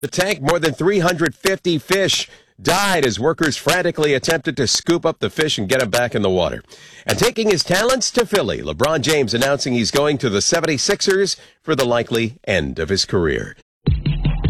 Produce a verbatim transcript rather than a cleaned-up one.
The tank, more than three hundred fifty fish died as workers frantically attempted to scoop up the fish and get them back in the water. And taking his talents to Philly, LeBron James announcing he's going to the seventy-sixers for the likely end of his career.